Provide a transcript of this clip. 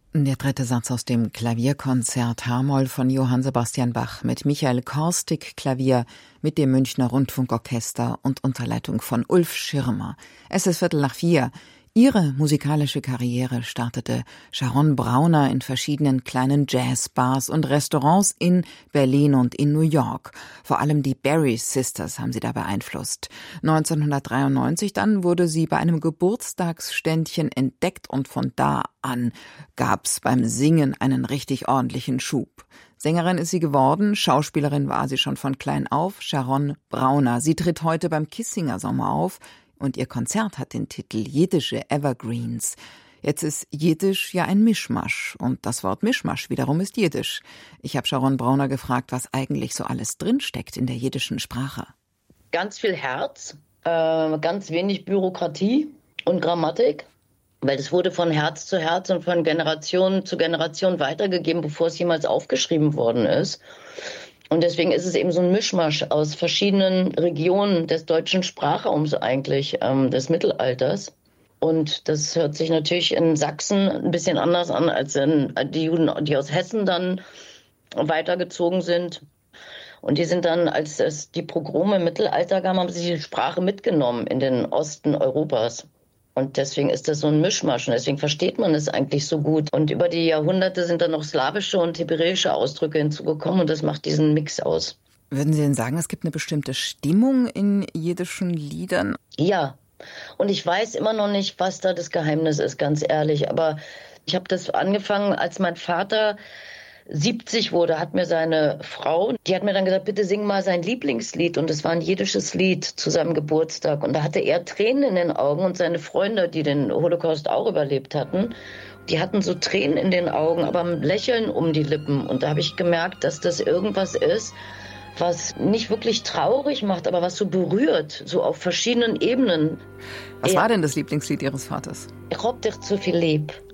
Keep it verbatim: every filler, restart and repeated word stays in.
Der dritte Satz aus dem Klavierkonzert H-Moll von Johann Sebastian Bach mit Michael Korstig Klavier, mit dem Münchner Rundfunkorchester und unter Leitung von Ulf Schirmer. Es ist Viertel nach vier. Ihre musikalische Karriere startete Sharon Brauner in verschiedenen kleinen Jazzbars und Restaurants in Berlin und in New York. Vor allem die Berry Sisters haben sie da beeinflusst. neunzehnhundertdreiundneunzig dann wurde sie bei einem Geburtstagsständchen entdeckt und von da an gab's beim Singen einen richtig ordentlichen Schub. Sängerin ist sie geworden, Schauspielerin war sie schon von klein auf, Sharon Brauner. Sie tritt heute beim Kissinger Sommer auf. Und ihr Konzert hat den Titel Jiddische Evergreens. Jetzt ist Jiddisch ja ein Mischmasch und das Wort Mischmasch wiederum ist Jiddisch. Ich habe Sharon Brauner gefragt, was eigentlich so alles drinsteckt in der jiddischen Sprache. Ganz viel Herz, äh, ganz wenig Bürokratie und Grammatik, weil es wurde von Herz zu Herz und von Generation zu Generation weitergegeben, bevor es jemals aufgeschrieben worden ist. Und deswegen ist es eben so ein Mischmasch aus verschiedenen Regionen des deutschen Sprachraums eigentlich, ähm, des Mittelalters. Und das hört sich natürlich in Sachsen ein bisschen anders an als in die Juden, die aus Hessen dann weitergezogen sind. Und die sind dann, als es die Pogrome im Mittelalter gab, haben sie die Sprache mitgenommen in den Osten Europas. Und deswegen ist das so ein Mischmasch und deswegen versteht man es eigentlich so gut. Und über die Jahrhunderte sind dann noch slawische und hebräische Ausdrücke hinzugekommen und das macht diesen Mix aus. Würden Sie denn sagen, es gibt eine bestimmte Stimmung in jiddischen Liedern? Ja, und ich weiß immer noch nicht, was da das Geheimnis ist, ganz ehrlich. Aber ich habe das angefangen, als mein Vater siebzig wurde, hat mir seine Frau, die hat mir dann gesagt, bitte sing mal sein Lieblingslied. Und es war ein jiddisches Lied zu seinem Geburtstag. Und da hatte er Tränen in den Augen und seine Freunde, die den Holocaust auch überlebt hatten, die hatten so Tränen in den Augen, aber ein Lächeln um die Lippen. Und da habe ich gemerkt, dass das irgendwas ist, was nicht wirklich traurig macht, aber was so berührt, so auf verschiedenen Ebenen. Was war denn das Lieblingslied Ihres Vaters? Ich hab dich zu viel lieb.